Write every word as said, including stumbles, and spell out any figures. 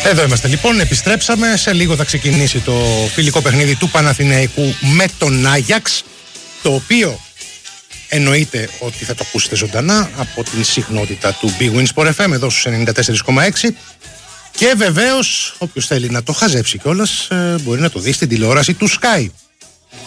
Εδώ είμαστε λοιπόν, επιστρέψαμε. Σε λίγο θα ξεκινήσει το φιλικό παιχνίδι του Παναθηναϊκού με τον Άγιαξ, το οποίο εννοείται ότι θα το ακούσετε ζωντανά από την συχνότητα του Big Win Sport εφ εμ εδώ στους ενενήντα τέσσερα κόμμα έξι. Και βεβαίως όποιος θέλει να το χαζέψει κιόλας μπορεί να το δει στην τηλεόραση του Sky.